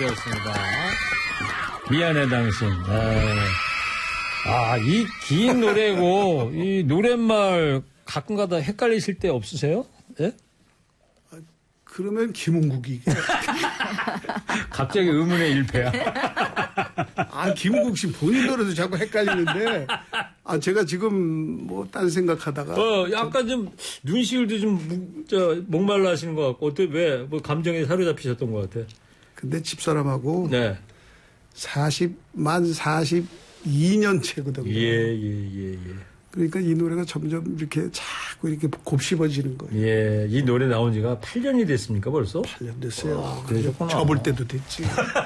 연주였습니다. 미안해 당신. 이 긴 노래고 이 노랫말 가끔가다 헷갈리실 때 없으세요? 예? 그러면 김은국이. 갑자기 의문의 일패야. 김은국 씨 본인 노래도 자꾸 헷갈리는데, 제가 지금 뭐 딴 생각하다가. 약간 좀 눈시울도 좀 목말라 하시는 것 같고, 왜? 뭐 감정에 사로잡히셨던 것 같아. 근데 집사람하고. 네. 만 42년 차거든요. 예. 그러니까 이 노래가 점점 이렇게 자꾸 이렇게 곱씹어지는 거예요. 예, 이 노래 나온 지가 8년이 됐습니까, 벌써? 8년 됐어요. 그러셨구나. 접을 때도 됐지.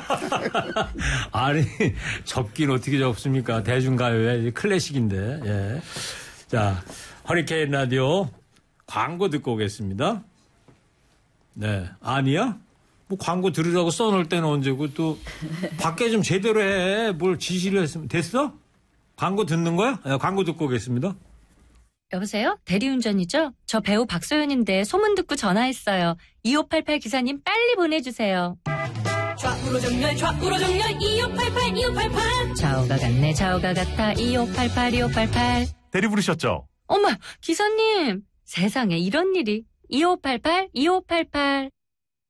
아니, 접긴 어떻게 접습니까? 대중가요의 클래식인데, 예. 자, 허리케인 라디오 광고 듣고 오겠습니다. 네. 아니야? 뭐 광고 들으라고 써놓을 때는 언제고 또 밖에 좀 제대로 해. 뭘 지시를 했으면 됐어? 광고 듣는 거야? 네, 광고 듣고 오겠습니다. 여보세요? 대리운전이죠? 저 배우 박소연인데 소문 듣고 전화했어요. 2588 기사님 빨리 보내주세요. 좌우로 정렬 2588 좌우가 같네 좌우가 같아 2588 대리 부르셨죠? 어머 기사님 세상에 이런 일이 2588